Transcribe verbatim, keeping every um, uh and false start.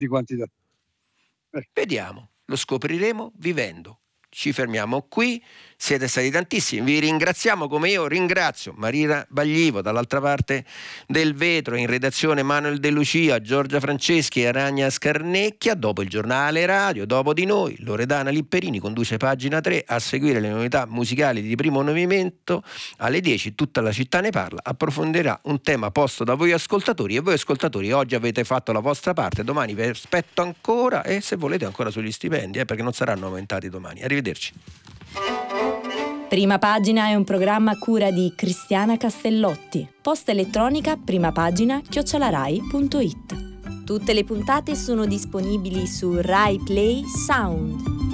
di quantità. Eh. Vediamo, lo scopriremo vivendo. Ci fermiamo qui, siete stati tantissimi, vi ringraziamo come io ringrazio Marina Baglivo dall'altra parte del vetro, in redazione Manuel De Lucia, Giorgia Franceschi e Aragna Scarnecchia. Dopo il giornale radio, dopo di noi Loredana Lipperini conduce Pagina tre, a seguire le novità musicali di Primo Movimento. Alle dieci Tutta la città ne parla, approfondirà un tema posto da voi ascoltatori, e voi ascoltatori oggi avete fatto la vostra parte, domani vi aspetto ancora, e se volete ancora sugli stipendi, eh, perché non saranno aumentati domani. Arrivederci. Prima Pagina è un programma a cura di Cristiana Castellotti. Posta elettronica primapagina chiocciola rai punto it. Tutte le puntate sono disponibili su Rai Play Sound.